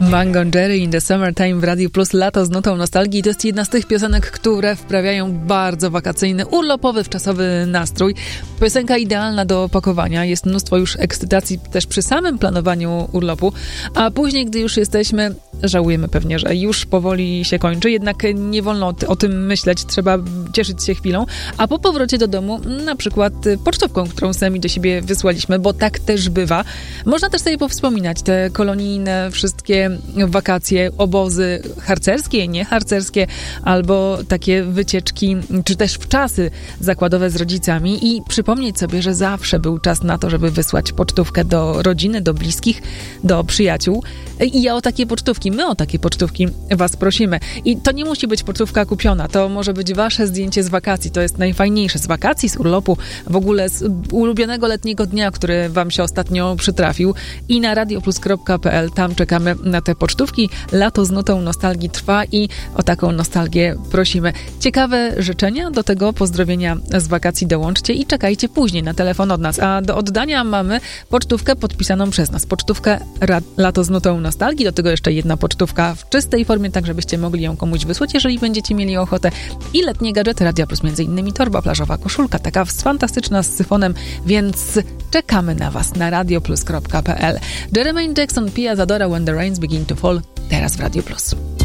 Mango Jerry in the Summertime w Radiu Plus, lato z nutą nostalgii. To jest jedna z tych piosenek, które wprawiają bardzo wakacyjny, urlopowy, wczasowy nastrój. Piosenka idealna do opakowania. Jest mnóstwo już ekscytacji też przy samym planowaniu urlopu, a później, gdy już jesteśmy, żałujemy pewnie, że już powoli się kończy, jednak nie wolno o tym myśleć, trzeba cieszyć się chwilą, a po powrocie do domu, na przykład pocztówką, którą sami do siebie wysłaliśmy, bo tak też bywa. Można też sobie powspominać te kolonijne wszystkie wakacje, obozy harcerskie, nieharcerskie, albo takie wycieczki, czy też wczasy zakładowe z rodzicami i przypomnieć sobie, że zawsze był czas na to, żeby wysłać pocztówkę do rodziny, do bliskich, do przyjaciół. I ja o takie pocztówki, my o takie pocztówki was prosimy. I to nie musi być pocztówka kupiona, to może być wasze zdjęcie z wakacji, to jest najfajniejsze, z wakacji, z urlopu, w ogóle z ulubionego letniego dnia, który wam się ostatnio przytrafił i na radioplus.pl, tam czekamy na te pocztówki. Lato z nutą nostalgii trwa i o taką nostalgię prosimy. Ciekawe życzenia do tego pozdrowienia z wakacji dołączcie i czekajcie później na telefon od nas. A do oddania mamy pocztówkę podpisaną przez nas. Pocztówkę Lato z nutą nostalgii, do tego jeszcze jedna pocztówka w czystej formie, tak żebyście mogli ją komuś wysłać, jeżeli będziecie mieli ochotę. I letnie gadżety Radia Plus, między innymi torba plażowa, koszulka, taka fantastyczna z syfonem, więc czekamy na was na radioplus.pl. Jermaine Jackson, Pia Zadora, When the Rains Begin to Fall, teraz w Radio Plus.